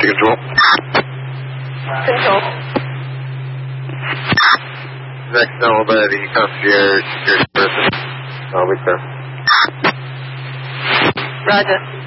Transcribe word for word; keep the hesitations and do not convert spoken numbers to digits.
to control. Control. Next known by the concierge, security person. I'll be there. Roger.